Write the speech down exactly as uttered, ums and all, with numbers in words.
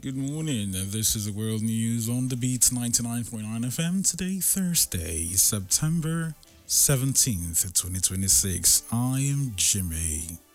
Good morning. This is the World News on the Beats ninety-nine point nine F M. Today, Thursday, September seventeenth, twenty twenty-six. I am Jimmy.